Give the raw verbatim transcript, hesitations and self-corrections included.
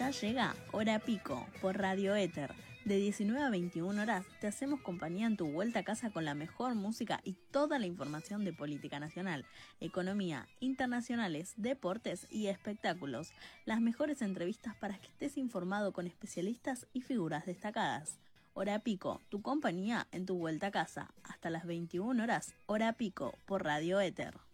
Ya llega Hora Pico por Radio Éter. De diecinueve a veintiuna horas te hacemos compañía en tu vuelta a casa con la mejor música y toda la información de política nacional, economía, internacionales, deportes y espectáculos. Las mejores entrevistas para que estés informado con especialistas y figuras destacadas. Hora Pico, tu compañía en tu vuelta a casa. Hasta las veintiuna horas, Hora Pico por Radio Éter.